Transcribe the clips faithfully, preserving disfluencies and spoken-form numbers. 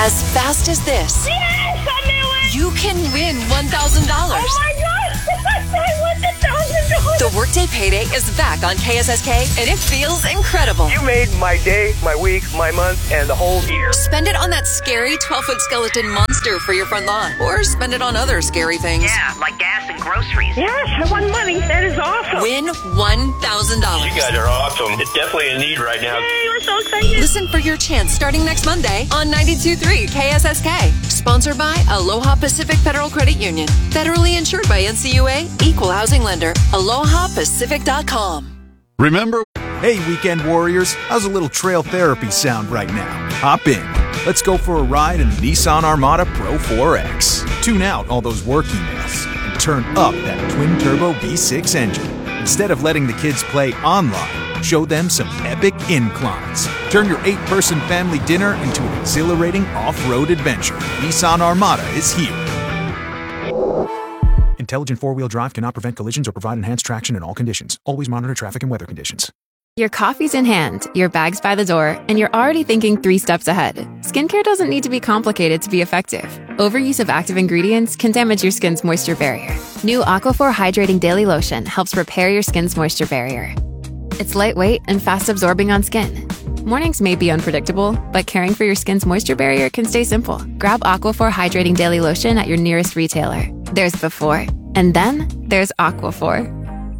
as fast as this. Yes, I knew it! You can win one thousand dollars. Oh my God! I won the one thousand dollars! The Workday Payday is back on K S S K, and it feels incredible. You made my day, my week, my month, and the whole year. Spend it on that scary twelve-foot skeleton monster for your front lawn, or spend it on other scary things. Yeah, like gas and groceries. Yes, I won money. That is awesome. Win one thousand dollars. You guys are awesome. It's definitely a need right now. Yay, we're so excited. Listen for your chance starting next Monday on ninety-two point three K S S K. Sponsored by Aloha Pacific Federal Credit Union. Federally insured by N C U A, Equal Housing Lender. aloha pacific dot com. Remember? Hey, weekend warriors, how's a little trail therapy sound right now? Hop in. Let's go for a ride in the Nissan Armada Pro four X. Tune out all those work emails and turn up that twin-turbo V six engine. Instead of letting the kids play online, show them some epic inclines. Turn your eight-person family dinner into an exhilarating off-road adventure. Nissan Armada is here. Intelligent four-wheel drive cannot prevent collisions or provide enhanced traction in all conditions. Always monitor traffic and weather conditions. Your coffee's in hand, your bag's by the door, and you're already thinking three steps ahead. Skincare doesn't need to be complicated to be effective. Overuse of active ingredients can damage your skin's moisture barrier. New Aquaphor Hydrating Daily Lotion helps repair your skin's moisture barrier. It's lightweight and fast absorbing on skin. Mornings may be unpredictable, but caring for your skin's moisture barrier can stay simple. Grab Aquaphor Hydrating Daily Lotion at your nearest retailer. There's before, and then there's Aquaphor.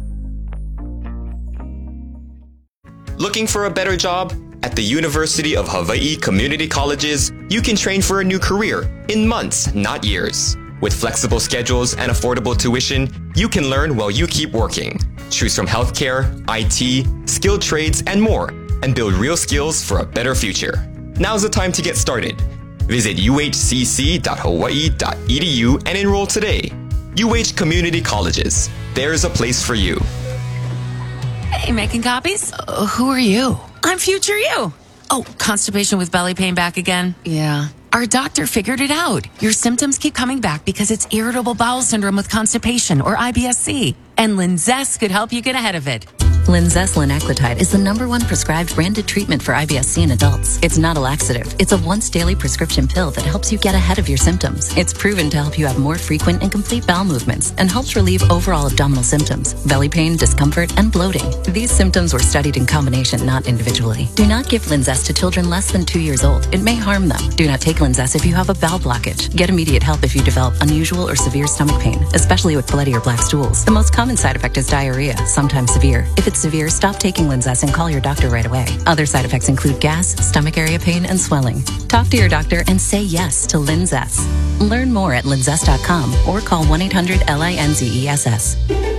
Looking for a better job? At the University of Hawaii Community Colleges, you can train for a new career in months, not years. With flexible schedules and affordable tuition, you can learn while you keep working. Choose from healthcare, I T, skilled trades, and more, and build real skills for a better future. Now's the time to get started. Visit u h c c dot hawaii dot e d u and enroll today. U H Community Colleges. There's a place for you. Hey, making copies? Uh, who are you? I'm future you. Oh, constipation with belly pain back again? Yeah. Our doctor figured it out. Your symptoms keep coming back because it's irritable bowel syndrome with constipation, or I B S C. And Linzess could help you get ahead of it. Linzess linaclotide is the number one prescribed branded treatment for I B S C in adults. It's not a laxative. It's a once daily prescription pill that helps you get ahead of your symptoms. It's proven to help you have more frequent and complete bowel movements and helps relieve overall abdominal symptoms, belly pain, discomfort, and bloating. These symptoms were studied in combination, not individually. Do not give Linzess to children less than two years old. It may harm them. Do not take Linzess if you have a bowel blockage. Get immediate help if you develop unusual or severe stomach pain, especially with bloody or black stools. The most common side effect is diarrhea, sometimes severe. If it's severe, stop taking Linzess and call your doctor right away. Other side effects include gas, stomach area pain, and swelling. Talk to your doctor and say yes to Linzess. Learn more at linzess dot com or call one eight hundred L I N Z E S S.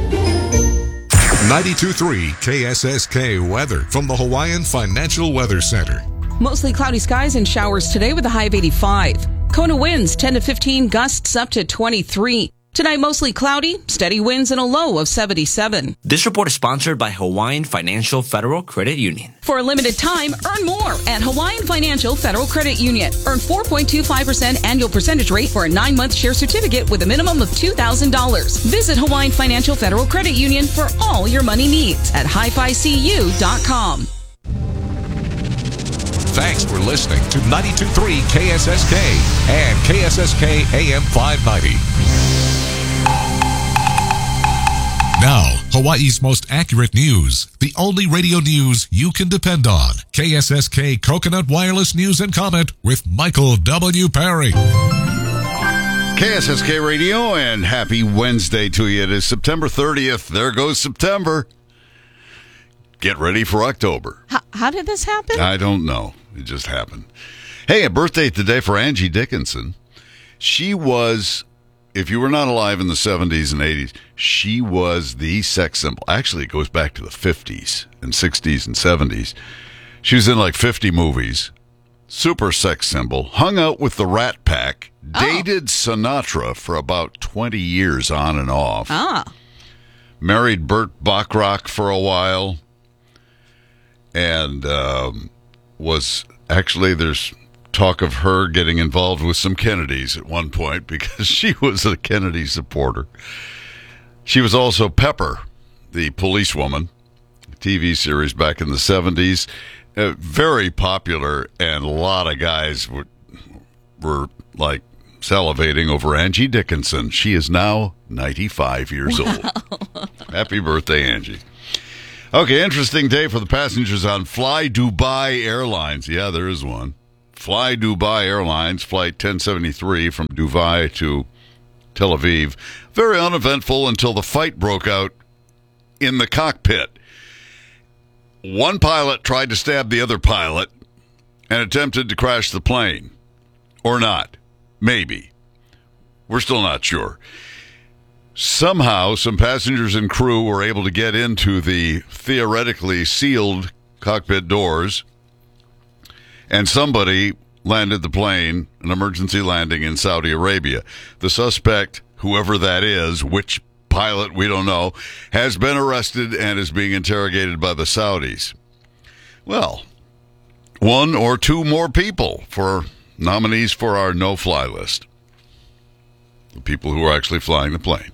ninety-two point three K S S K weather from the Hawaiian Financial Weather Center. Mostly cloudy skies and showers today with a high of eighty-five. Kona winds ten to fifteen, gusts up to twenty-three. Tonight, mostly cloudy, steady winds, and a low of seventy-seven. This report is sponsored by Hawaiian Financial Federal Credit Union. For a limited time, earn more at Hawaiian Financial Federal Credit Union. Earn four point two five percent annual percentage rate for a nine-month share certificate with a minimum of two thousand dollars. Visit Hawaiian Financial Federal Credit Union for all your money needs at hi fi c u dot com. Thanks for listening to ninety-two point three K S S K and K S S K A M five ninety. Now, Hawaii's most accurate news. The only radio news you can depend on. K S S K Coconut Wireless News and Comment with Michael W. Perry. K S S K Radio, and happy Wednesday to you. It is September thirtieth. There goes September. Get ready for October. How, how did this happen? I don't know. It just happened. Hey, a birthday today for Angie Dickinson. She was, if you were not alive in the seventies and eighties, she was the sex symbol. Actually, it goes back to the fifties and sixties and seventies. She was in like fifty movies. Super sex symbol. Hung out with the Rat Pack. Oh. Dated Sinatra for about twenty years on and off. Ah. Married Burt Bacharach for a while. And um, was actually, there's talk of her getting involved with some Kennedys at one point because she was a Kennedy supporter. She was also Pepper, the policewoman, T V series back in the seventies. Uh, very popular, and a lot of guys would we're like salivating over Angie Dickinson. She is now ninety-five years wow. old. Happy birthday, Angie. Okay, interesting day for the passengers on Fly Dubai Airlines. Yeah, there is one. Fly Dubai Airlines, flight ten seventy-three from Dubai to Tel Aviv. Very uneventful until the fight broke out in the cockpit. One pilot tried to stab the other pilot and attempted to crash the plane. Or not. Maybe. We're still not sure. Somehow, some passengers and crew were able to get into the theoretically sealed cockpit doors, and somebody landed the plane, an emergency landing in Saudi Arabia. The suspect, whoever that is, which pilot, we don't know, has been arrested and is being interrogated by the Saudis. Well, one or two more people for nominees for our no-fly list. The people who are actually flying the plane.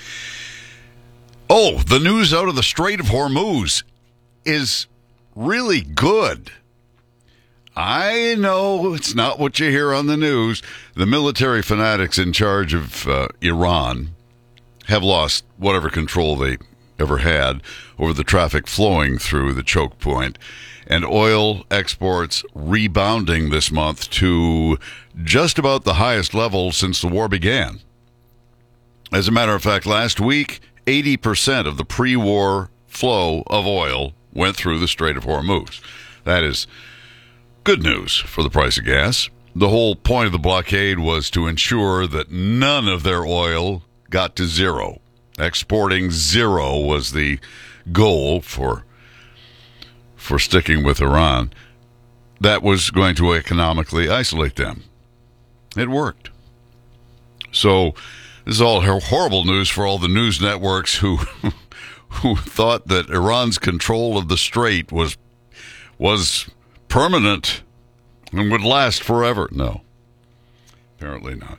Oh, the news out of the Strait of Hormuz is really good. I know it's not what you hear on the news. The military fanatics in charge of uh, Iran have lost whatever control they ever had over the traffic flowing through the choke point, and oil exports rebounding this month to just about the highest level since the war began. As a matter of fact, last week, eighty percent of the pre-war flow of oil went through the Strait of Hormuz. That is good news for the price of gas. The whole point of the blockade was to ensure that none of their oil got to zero. Exporting zero was the goal for for sticking with Iran. That was going to economically isolate them. It worked. So this is all horrible news for all the news networks who who thought that Iran's control of the strait was was permanent and would last forever. No, apparently not.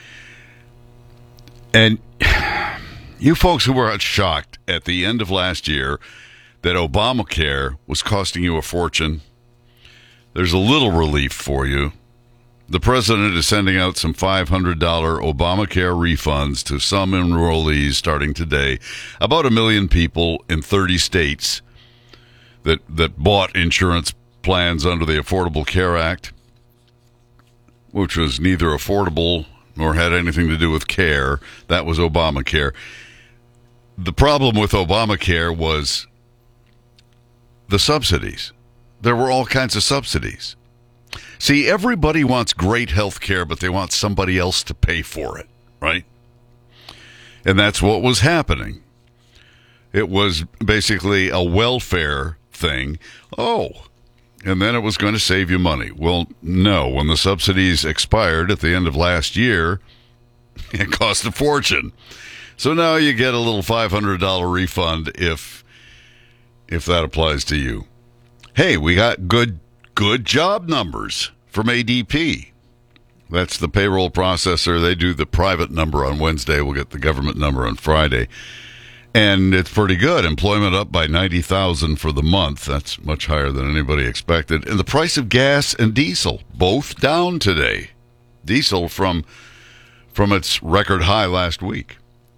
And you folks who were shocked at the end of last year that Obamacare was costing you a fortune, there's a little relief for you. The president is sending out some five hundred dollars Obamacare refunds to some enrollees starting today. About a million people in thirty states that, that bought insurance plans under the Affordable Care Act, which was neither affordable nor had anything to do with care. That was Obamacare. The problem with Obamacare was the subsidies. There were all kinds of subsidies. See, everybody wants great health care, but they want somebody else to pay for it, right? And that's what was happening. It was basically a welfare thing. Oh, and then it was going to save you money. Well, no. When the subsidies expired at the end of last year, it cost a fortune. So now you get a little five hundred dollars refund if if that applies to you. Hey, we got good good job numbers from A D P. That's the payroll processor. They do the private number on Wednesday. We'll get the government number on Friday. And it's pretty good. Employment up by ninety thousand for the month. That's much higher than anybody expected. And the price of gas and diesel, both down today. Diesel from from its record high last week.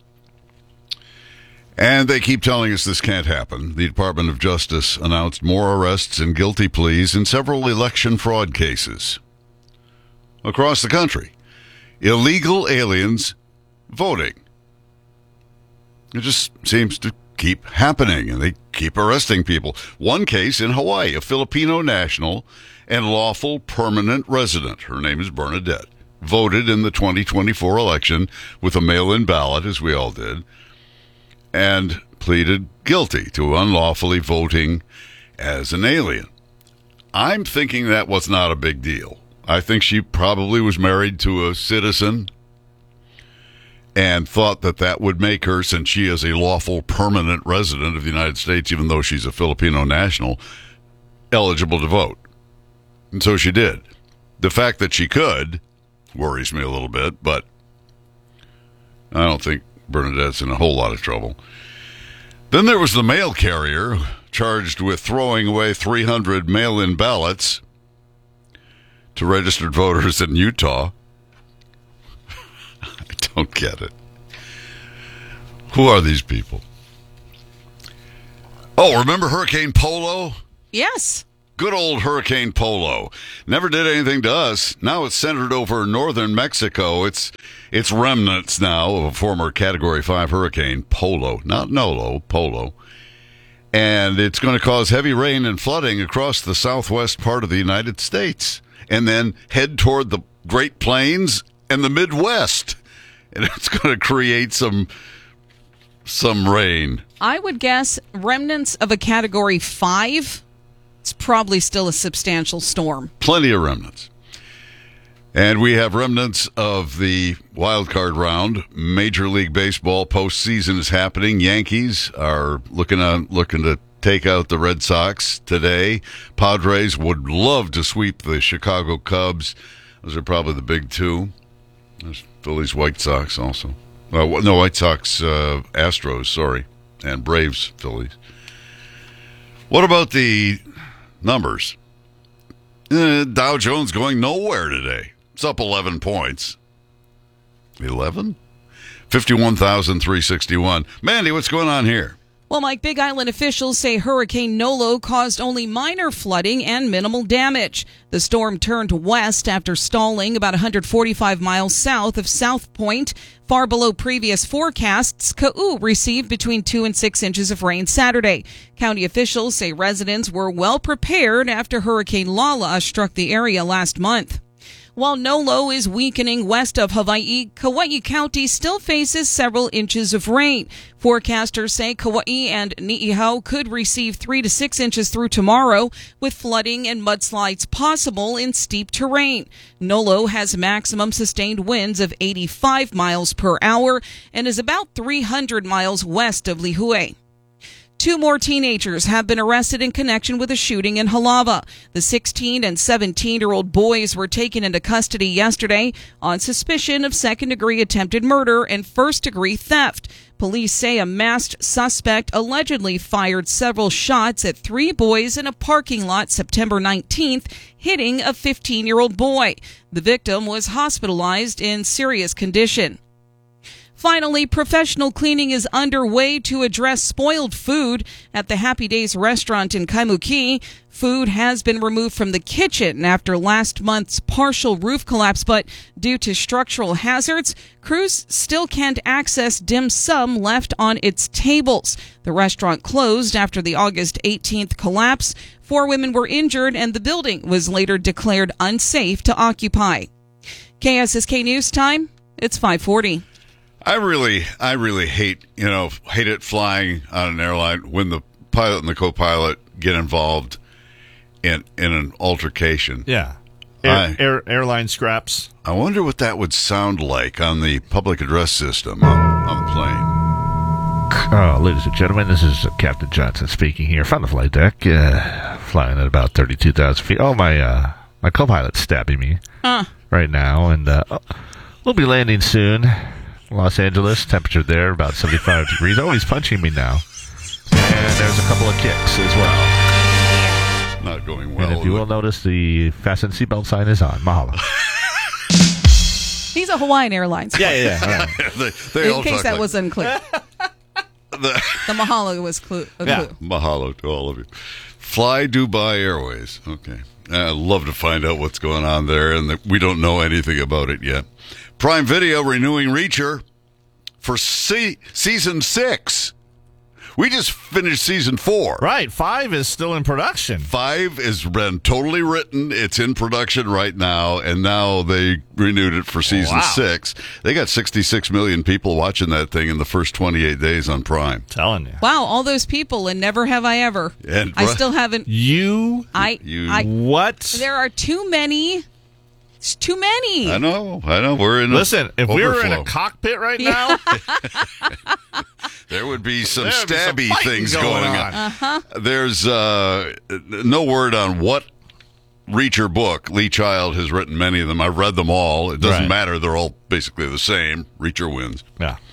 And they keep telling us this can't happen. The Department of Justice announced more arrests and guilty pleas in several election fraud cases across the country. Illegal aliens voting. It just seems to keep happening, and they keep arresting people. One case in Hawaii, a Filipino national and lawful permanent resident, her name is Bernadette, voted in the twenty twenty-four election with a mail-in ballot, as we all did, and pleaded guilty to unlawfully voting as an alien. I'm thinking that was not a big deal. I think she probably was married to a citizen and thought that that would make her, since she is a lawful permanent resident of the United States, even though she's a Filipino national, eligible to vote. And so she did. The fact that she could worries me a little bit, but I don't think Bernadette's in a whole lot of trouble. Then there was the mail carrier charged with throwing away three hundred mail-in ballots to registered voters in Utah. I don't get it. Who are these people? Oh, remember Hurricane Polo? Yes. Good old Hurricane Polo. Never did anything to us. Now it's centered over northern Mexico. It's it's remnants now of a former Category five hurricane, Polo. Not Nolo, Polo. And it's going to cause heavy rain and flooding across the southwest part of the United States. And then head toward the Great Plains and the Midwest. And it's going to create some some rain. I would guess remnants of a Category five. It's probably still a substantial storm. Plenty of remnants. And we have remnants of the wild card round. Major League Baseball postseason is happening. Yankees are looking on, looking to take out the Red Sox today. Padres would love to sweep the Chicago Cubs. Those are probably the big two. There's Phillies, White Sox also. Uh, no, White Sox, uh, Astros, sorry, and Braves, Phillies. What about the numbers? Uh, Dow Jones going nowhere today. It's up eleven points. eleven? fifty-one thousand three hundred sixty-one. Mandy, what's going on here? Well, Mike, Big Island officials say Hurricane Nolo caused only minor flooding and minimal damage. The storm turned west after stalling about one hundred forty-five miles south of South Point. Far below previous forecasts, Ka'u received between two and six inches of rain Saturday. County officials say residents were well prepared after Hurricane Lala struck the area last month. While Nolo is weakening west of Hawaii, Kauai County still faces several inches of rain. Forecasters say Kauai and Ni'ihau could receive three to six inches through tomorrow, with flooding and mudslides possible in steep terrain. Nolo has maximum sustained winds of eighty-five miles per hour and is about three hundred miles west of Lihue. Two more teenagers have been arrested in connection with a shooting in Halava. The sixteen and seventeen-year-old boys were taken into custody yesterday on suspicion of second-degree attempted murder and first-degree theft. Police say a masked suspect allegedly fired several shots at three boys in a parking lot September nineteenth, hitting a fifteen-year-old boy. The victim was hospitalized in serious condition. Finally, professional cleaning is underway to address spoiled food at the Happy Days restaurant in Kaimuki. Food has been removed from the kitchen after last month's partial roof collapse, but due to structural hazards, crews still can't access dim sum left on its tables. The restaurant closed after the August eighteenth collapse. Four women were injured, and the building was later declared unsafe to occupy. K S S K News Time, it's five forty. I really, I really hate, you know, hate it flying on an airline when the pilot and the co-pilot get involved in in an altercation. Yeah, air, I, air, airline scraps. I wonder what that would sound like on the public address system on, on the plane. Oh, ladies and gentlemen, this is Captain Johnson speaking here from the flight deck, uh, flying at about thirty-two thousand feet. Oh, my, uh, my co-pilot's stabbing me huh. right now, and uh, we'll be landing soon. Los Angeles, temperature there about seventy-five degrees. Oh, he's punching me now. And there's a couple of kicks as well. Not going well. And if you will notice, the fasten seatbelt sign is on. Mahalo. These are Hawaiian Airlines. Yeah, yeah, yeah. they, they In all case talk that like, was unclear. the, the mahalo was clue. A yeah. clue. Mahalo to all of you. Fly Dubai Airways. Okay. I'd love to find out what's going on there, and the, we don't know anything about it yet. Prime Video renewing Reacher for se- season six. We just finished season four. Right. Five is still in production. Five has been totally written. It's in production right now, and now they renewed it for season wow. six. They got sixty-six million people watching that thing in the first twenty-eight days on Prime. Telling you. Wow, all those people, and never have I ever. And I still haven't. You? I. You. I what? There are too many. It's too many. I know. I know. We're in. Listen, if overflow. we were in a cockpit right now, there would be some There'd be stabby some things going going on. on. Uh-huh. There's uh, no word on what Reacher book. Lee Child has written many of them. I've read them all. It doesn't Right. matter. They're all basically the same. Reacher wins. yeah.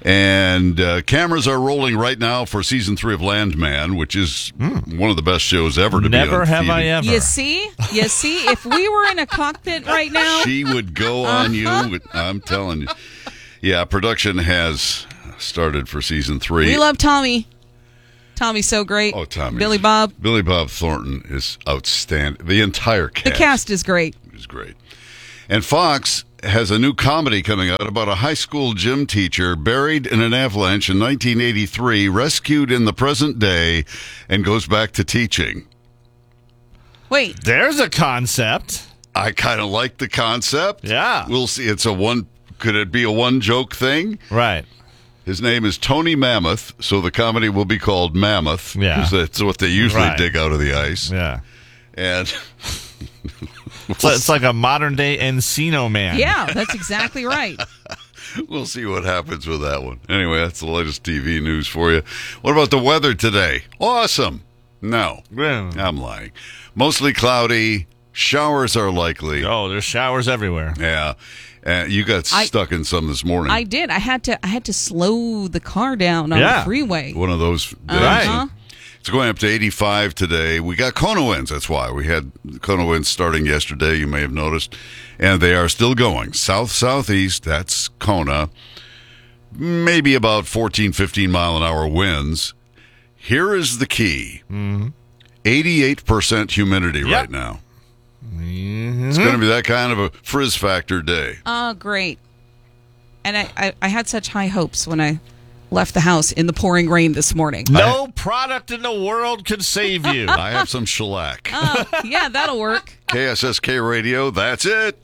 And uh, cameras are rolling right now for season three of Landman, which is mm. one of the best shows ever to Never be on have T V. I ever. You see? You see? If we were in a cockpit right now. She would go on Uh-huh. you. I'm telling you. Yeah, production has started for season three. We love Tommy. Tommy's so great. Oh, Tommy. Billy Bob. Billy Bob Thornton is outstanding. The entire cast. The cast is great. Is great. And Fox has a new comedy coming out about a high school gym teacher buried in an avalanche in nineteen eighty-three, rescued in the present day, and goes back to teaching. Wait. There's a concept. I kind of like the concept. Yeah. We'll see. It's a one. Could it be a one joke thing? Right. His name is Tony Mammoth, so the comedy will be called Mammoth. Yeah. Because that's what they usually Right. dig out of the ice. Yeah. And So it's like a modern day Encino Man. Yeah, that's exactly right. We'll see what happens with that one. Anyway, that's the latest T V news for you. What about the weather today? Awesome. No, Yeah. I'm lying. Mostly cloudy. Showers are likely. Oh, there's showers everywhere. Yeah. Uh, you got I- stuck in some this morning. I did. I had to I had to slow the car down on Yeah. the freeway. One of those days. Uh-huh. It's going up to eighty-five today. We got Kona winds. That's why. We had Kona winds starting yesterday, you may have noticed. And they are still going. South-southeast, that's Kona. Maybe about fourteen, fifteen mile an hour winds. Here is the key. Mm-hmm. eighty-eight percent humidity Yep. right now. Mm-hmm. It's going to be that kind of a frizz factor day. Oh, great. And I, I, I had such high hopes when I left the house in the pouring rain this morning. No product in the world could save you. I have some shellac. Oh, yeah, that'll work. K S S K Radio, that's it.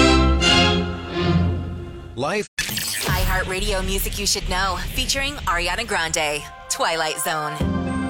Life. iHeartRadio music you should know, featuring Ariana Grande, Twilight Zone.